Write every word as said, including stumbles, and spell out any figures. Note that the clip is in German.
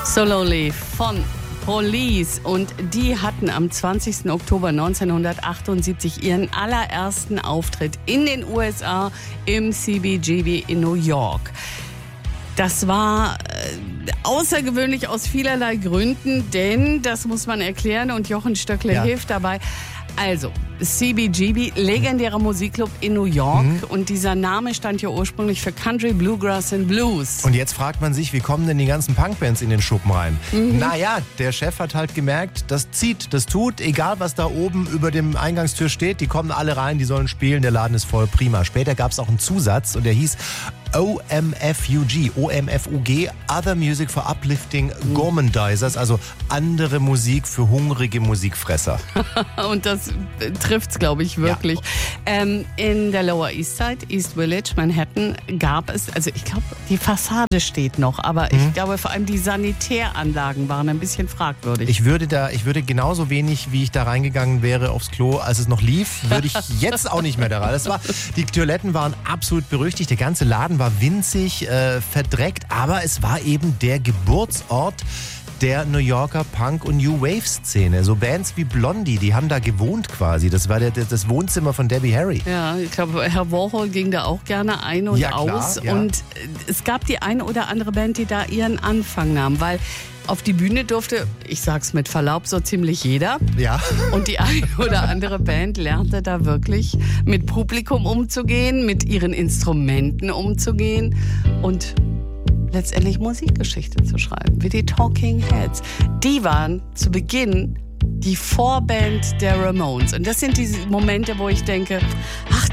So Lonely von Police, und die hatten am zwanzigsten Oktober neunzehnhundertachtundsiebzig ihren allerersten Auftritt in den U S A im C B G B in New York. Das war äh, außergewöhnlich aus vielerlei Gründen, denn, das muss man erklären, und Jochen Stöckle ja. hilft dabei. Also, C B G B, legendärer Musikclub in New York. Mhm. Und dieser Name stand ja ursprünglich für Country, Bluegrass and Blues. Und jetzt fragt man sich, wie kommen denn die ganzen Punkbands in den Schuppen rein? Mhm. Naja, der Chef hat halt gemerkt, das zieht, das tut, egal was da oben über dem Eingangstür steht, die kommen alle rein, die sollen spielen, der Laden ist voll, prima. Später gab es auch einen Zusatz und der hieß O M F U G, O M F U G, Other Music for Uplifting Gormandizers, also andere Musik für hungrige Musikfresser. Und das trifft's, glaube ich, wirklich. Ja. Ähm, in der Lower East Side, East Village, Manhattan, gab es, also ich glaube, die Fassade steht noch, aber mhm. ich glaube, vor allem die Sanitäranlagen waren ein bisschen fragwürdig. Ich würde da, ich würde genauso wenig, wie ich da reingegangen wäre aufs Klo, als es noch lief, würde ich jetzt auch nicht mehr da rein. Das war, die Toiletten waren absolut berüchtigt, der ganze Laden war winzig, äh, verdreckt, aber es war eben der Geburtsort der New Yorker Punk- und New Wave-Szene. So Bands wie Blondie, die haben da gewohnt quasi. Das war der, das Wohnzimmer von Debbie Harry. Ja, ich glaube, Herr Warhol ging da auch gerne ein und ja, klar, aus. Ja. Und es gab die eine oder andere Band, die da ihren Anfang nahm, weil auf die Bühne durfte, ich sag's mit Verlaub, so ziemlich jeder. Ja. Und die eine oder andere Band lernte da wirklich mit Publikum umzugehen, mit ihren Instrumenten umzugehen und letztendlich Musikgeschichte zu schreiben, wie die Talking Heads. Die waren zu Beginn die Vorband der Ramones. Und das sind diese Momente, wo ich denke, ach,